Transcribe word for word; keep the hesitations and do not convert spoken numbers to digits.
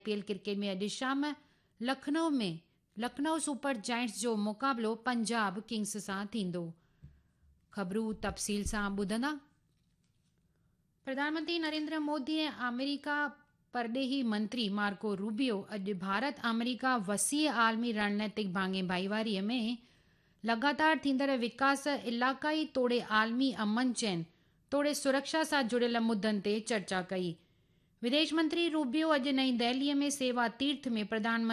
IPL cricket में अॼु शाम लखनऊ में लखनऊ सुपर जायंट्स जो मुक़ाबिलो पंजाब किंग्स सां थींदो। ख़बरूं तफ़सील सां ॿुधंदा। प्रधानमंत्री नरेंद्र मोदी ऐं अमेरिका परॾेही मंत्री मार्को रूबियो अॼु भारत अमेरिका वसीअ आलमी रणनीतिक भाङे भाईवारीअ में लगातार थींदड़ विकास, इलाक़ाई तोड़े आलमी अमन चैन तोड़े सुरक्षा सां जुड़ियल मुद्दनि ते चर्चा कई। विदेश मंत्री रूबियो अॼु नईं दिल्लीअ में सेवा तीर्थ में प्रधानमंत्री